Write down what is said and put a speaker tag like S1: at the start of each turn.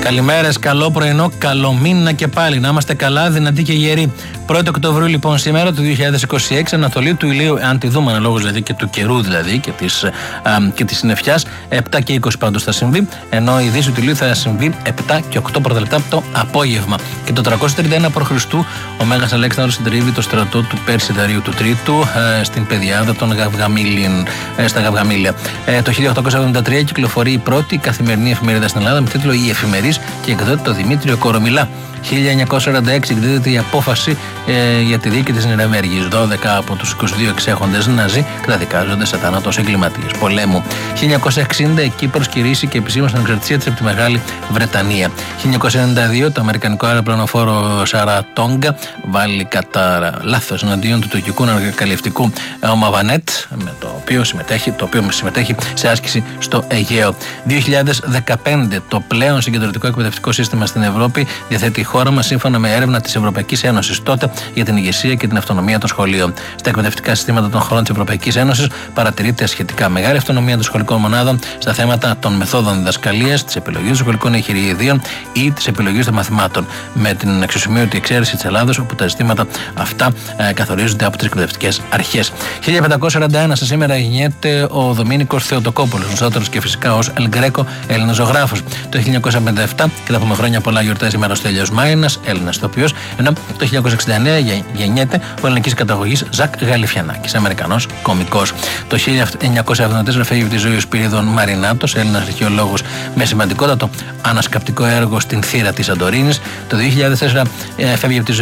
S1: Καλημέρες, καλό πρωινό, καλό μήνα και πάλι. Να είμαστε καλά, δυνατοί και γεροί. 1η Οκτωβρίου λοιπόν σήμερα του 2026, ανατολή του ηλίου, αν τη δούμε αναλόγως δηλαδή και του καιρού δηλαδή και της συννεφιάς, 7 και 20 πάντως θα συμβεί, ενώ η δύση του ηλίου θα συμβεί 7 και 8 πρώτα λεπτά το απόγευμα. Και το 331 π.Χ. ο Μέγας Αλέξανδρος συντριβεί το στρατό του Πέρση Δαρίου του Τρίτου στην πεδιάδα των στα Γαυγαμήλια. Το 1873 κυκλοφορεί η πρώτη καθημερινή εφημερίδα στην Ελλάδα με τίτλο «Η Εφημερής» και εκδότη το Δημήτριο Κορομιλά. 1946 εκδίδεται η απόφαση για τη δίκη της Νιρεμβέργης. 12 από τους 22 εξέχοντες Ναζί καταδικάζονται σε θάνατο ως εγκληματίες πολέμου. 1960 η Κύπρος κηρύσσει και επισήμως την ανεξαρτησία της από τη Μεγάλη Βρετανία. 1992 το αμερικανικό αεροπλανοφόρο Σαρατόγκα βάλει κατά λάθος εναντίον του τουρκικού ανακαλυφτικού Ομαβανέτ, το οποίο συμμετέχει σε άσκηση στο Αιγαίο. 2015 το πλέον συγκεντρωτικό εκπαιδευτικό σύστημα στην Ευρώπη διαθέτει η χώρα μας σύμφωνα με έρευνα της Ευρωπαϊκής Ένωσης τότε για την ηγεσία και την αυτονομία των σχολείων. Στα εκπαιδευτικά συστήματα των χωρών της Ευρωπαϊκής Ένωσης παρατηρείται σχετικά μεγάλη αυτονομία των σχολικών μονάδων στα θέματα των μεθόδων διδασκαλίας, της επιλογής των σχολικών εγχειριδίων ή της επιλογής των μαθημάτων. Με την αξιοσημείωτη εξαίρεση της Ελλάδος, όπου τα ζητήματα αυτά καθορίζονται από τις εκπαιδευτικές αρχές. 1541 σήμερα γεννιέται ο Δομήνικος Θεοτοκόπουλος, γνωστότερος και φυσικά ως Ελ Γκρέκο, Έλληνας ζωγράφος. Το 1957 και θα πούμε χρόνια πολλά γιορτάζει η μέρα Στέλιος Μάινας, Έλληνας ηθοποιός, ενώ το 1969 γεννιέται ο ελληνικής καταγωγής Ζακ Γαλιφιανάκης, Αμερικανός κωμικός. Το 1974 φεύγει από τη ζωή ο Σπυρίδων Μαρινάτος, Έλληνας αρχαιολόγος με σημαντικότατο ανασκαπτικό έργο στην θύρα της Σαντορίνης. Το 2004 φεύγει από τη ζωή